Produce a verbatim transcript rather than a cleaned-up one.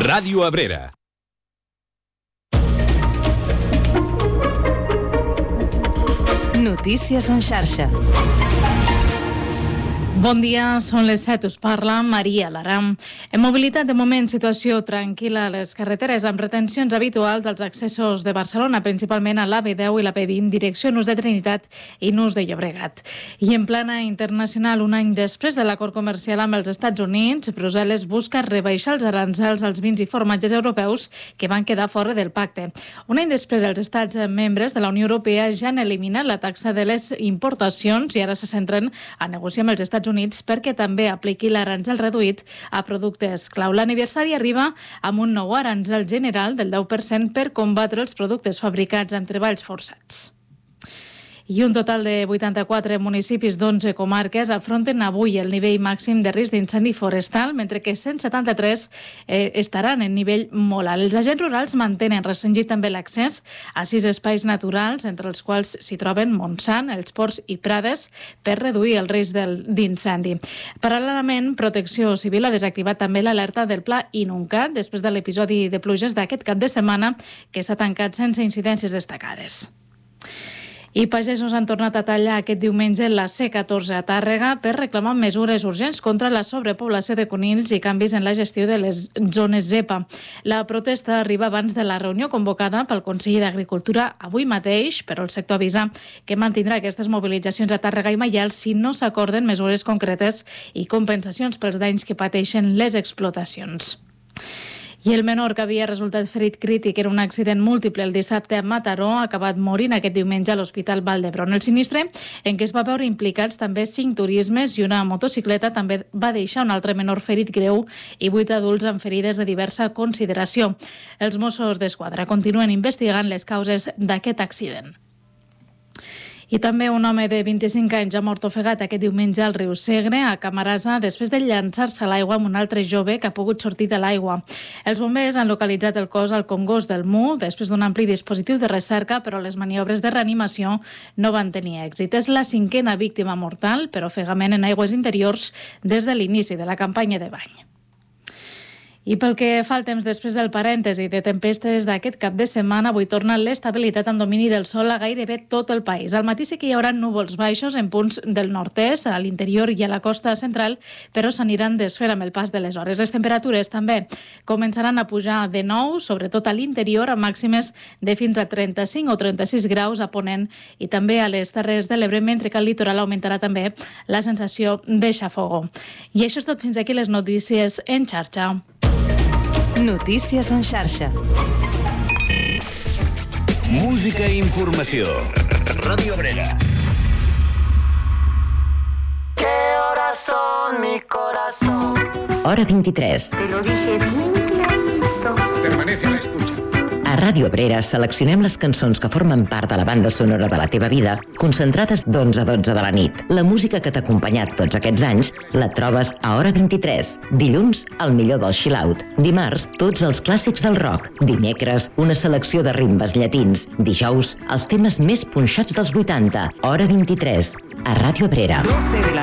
Ràdio Abrera. Notícies en xarxa. Bon dia, són les set, us parla Maria Lara. En mobilitat, de moment, situació tranquil·la a les carreteres, amb retencions habituals als accessos de Barcelona, principalment a l'A B deu i l'A B vint, direcció Nus de Trinitat i Nus de Llobregat. I en plana internacional, un any després de l'acord comercial amb els Estats Units, Brussel·les busca rebaixar els aranzels als vins i formatges europeus que van quedar fora del pacte. Un any després, els estats membres de la Unió Europea ja han eliminat la taxa de les importacions i ara se centren a negociar amb els Estats Units perquè també apliqui l'aranzel reduït a productes clau. L'aniversari arriba amb un nou aranzel general del deu per cent per combatre els productes fabricats en treballs forçats. I un total de vuitanta-quatre municipis d'onze comarques afronten avui el nivell màxim de risc d'incendi forestal, mentre que cent setanta-tres eh, estaran en nivell molt alt. Els agents rurals mantenen restringit també l'accés a sis espais naturals, entre els quals s'hi troben Montsant, els Ports i Prades, per reduir el risc d'incendi. Paral·lelament, Protecció Civil ha desactivat també l'alerta del Pla Inuncat després de l'episodi de pluges d'aquest cap de setmana, que s'ha tancat sense incidències destacades. I pagesos han tornat a tallar aquest diumenge la C catorze a Tàrrega per reclamar mesures urgents contra la sobrepoblació de conills i canvis en la gestió de les zones zepa. La protesta arriba abans de la reunió convocada pel Consell d'Agricultura avui mateix, però el sector avisa que mantindrà aquestes mobilitzacions a Tàrrega i Maials si no s'acorden mesures concretes i compensacions pels danys que pateixen les explotacions. I el menor que havia resultat ferit crític en un accident múltiple el dissabte a Mataró ha acabat morint aquest diumenge a l'Hospital Vall d'Hebron. El sinistre, en què es va veure implicats també cinc turismes i una motocicleta, també va deixar un altre menor ferit greu i vuit adults amb ferides de diversa consideració. Els Mossos d'Esquadra continuen investigant les causes d'aquest accident. I també un home de vint-i-cinc anys ha mort ofegat aquest diumenge al riu Segre, a Camarasa, després de llançar-se a l'aigua amb un altre jove que ha pogut sortir de l'aigua. Els bombers han localitzat el cos al Congost del Mu després d'un ampli dispositiu de recerca, però les maniobres de reanimació no van tenir èxit. És la cinquena víctima mortal per ofegament en aigües interiors des de l'inici de la campanya de bany. I pel que fa al temps després del parèntesi de tempestes d'aquest cap de setmana, avui torna l'estabilitat amb domini del sol a gairebé tot el país. Al matí sí que hi haurà núvols baixos en punts del nord-est, a l'interior i a la costa central, però s'aniran desfent amb el pas de les hores. Les temperatures també començaran a pujar de nou, sobretot a l'interior, amb màximes de fins a trenta-cinc o trenta-sis graus a Ponent i també a les Terres de l'Ebre, mentre que al litoral augmentarà també la sensació de xafogor. I això és tot fins aquí les notícies en xarxa. Notícies en xarxa. Música i informació. Ràdio Abrera. ¿Qué horas son, mi corazón? Hora vint-i-tres. Te lo dije bien clarito. Permanece a la escucha. A Ràdio Abrera seleccionem les cançons que formen part de la banda sonora de la teva vida, concentrades d'onze a dotze de la nit. La música que t'ha acompanyat tots aquests anys la trobes a Hora vint-i-tres. Dilluns, el millor del chill-out. Dimarts, tots els clàssics del rock. Dimecres, una selecció de ritmes llatins. Dijous, els temes més punxats dels vuitanta. Hora vint-i-tres. A Ràdio Abrera. doce de la